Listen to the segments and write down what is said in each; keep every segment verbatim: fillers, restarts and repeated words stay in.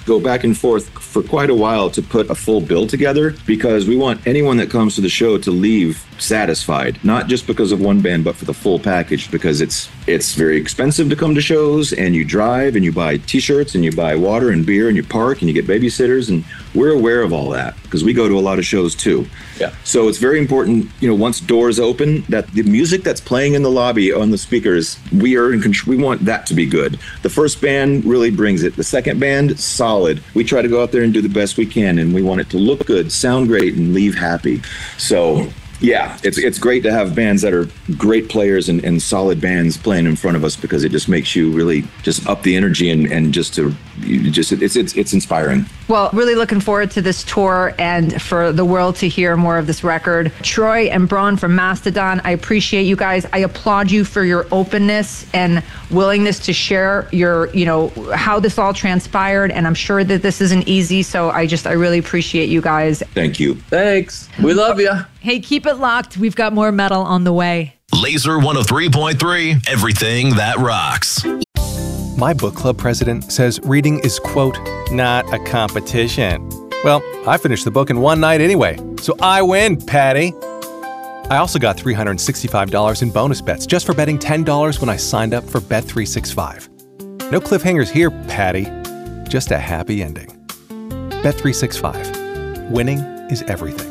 go back and forth for quite a while to put a full bill together, because we want anyone that comes to the show to leave satisfied, not just because of one band, but for the full package, because it's it's very expensive to come to shows, and you drive and you buy t-shirts and you buy water and beer and you park and you get babysitters, and we're aware of all that because we go to a lot of shows too. Yeah. So it's very important, you know, once doors open, that the music that's playing in the lobby on the speakers, we are in control. We want that to be good. The first band really brings it. The second band, solid. We try to go out there and do the best we can, and we want it to look good, sound great, and leave happy. So yeah, it's it's great to have bands that are great players and, and solid bands playing in front of us, because it just makes you really just up the energy and, and just to you just it's it's it's inspiring. Well, really looking forward to this tour and for the world to hear more of this record. Troy and Braun from Mastodon, I appreciate you guys. I applaud you for your openness and willingness to share your, you know, how this all transpired. And I'm sure that this isn't easy. So I just, I really appreciate you guys. Thank you. Thanks. We love you. Hey, keep it locked. We've got more metal on the way. Laser one oh three point three, everything that rocks. My book club president says reading is, quote, not a competition. Well, I finished the book in one night anyway, so I win, Patty. I also got three hundred sixty-five dollars in bonus bets just for betting ten dollars when I signed up for Bet three sixty-five. No cliffhangers here, Patty. Just a happy ending. Bet three sixty-five. Winning is everything.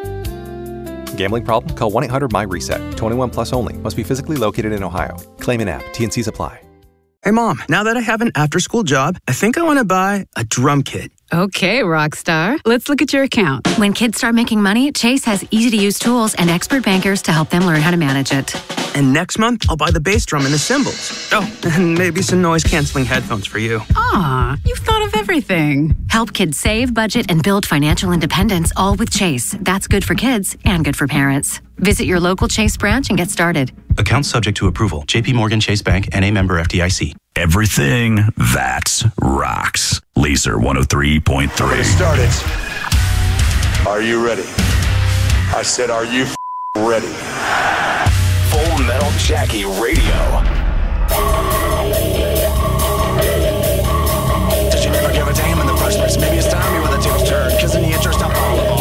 Gambling problem? Call one eight hundred my reset. twenty-one plus only. Must be physically located in Ohio. Claim in app. T and Cs apply. Hey, Mom, now that I have an after-school job, I think I want to buy a drum kit. Okay, Rockstar. Let's look at your account. When kids start making money, Chase has easy-to-use tools and expert bankers to help them learn how to manage it. And next month, I'll buy the bass drum and the cymbals. Oh, and maybe some noise-canceling headphones for you. Aw, you've thought of everything. Help kids save, budget, and build financial independence, all with Chase. That's good for kids and good for parents. Visit your local Chase branch and get started. Account subject to approval. J P Morgan Chase Bank, N A member F D I C. Everything that rocks. Laser one oh three point three. We're gonna start it. Are you ready? I said, are you f- ready? Full Metal Jackie Radio. Did you never give a damn in the first place? Maybe it's time you were the tables turn, cause in the interest of all